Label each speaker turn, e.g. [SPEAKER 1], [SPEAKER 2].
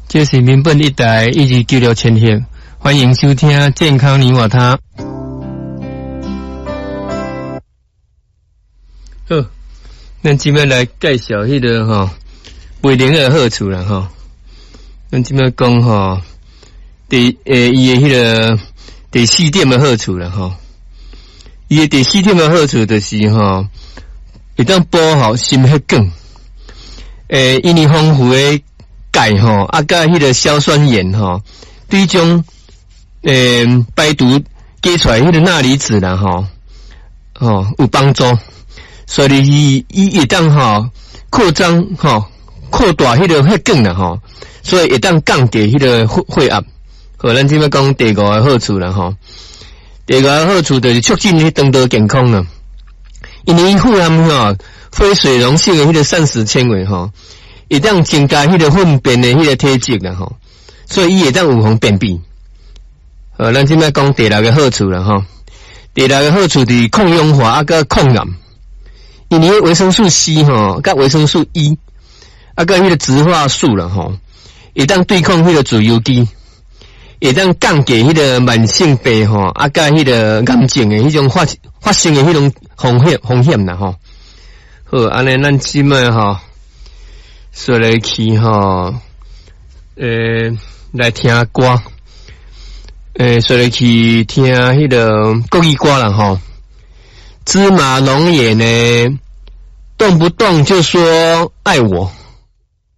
[SPEAKER 1] 这是民本一台1296千赫，欢迎收听健康你我他。好，咱今摆来介绍迄个吼袂灵的好处啦吼。咱今摆讲吼伊的迄个第四点的好处啦吼。伊的第四点的好处就是吼，会当保护心血管。因为丰富的钙吼，甲迄个硝酸盐吼，对种排毒解出来迄个钠离子啦吼，有帮助。所以伊会当扩张扩大迄个血管啦吼，所以会当降低迄个血压。好，咱即摆讲第五个好处啦吼。第五个好处就是促进迄肠道健康啦，因为伊富含非水溶性的迄个膳食纤维会当增加迄个粪便的迄个体积啦吼，所以伊会当预防便秘。咱即摆讲第六个好处啦吼。第六个好处是抗氧化甲抗癌，因为维生素 C 甲维生素 E 甲迄个植化素啦吼，会当对抗迄个自由基，会当降低迄个慢性病甲迄个癌症的迄种发生的迄种风险啦吼。好，安尼咱即摆说来去来听歌，说来去听迄个国语歌啦吼。芝麻龙眼呢，动不动就说爱我。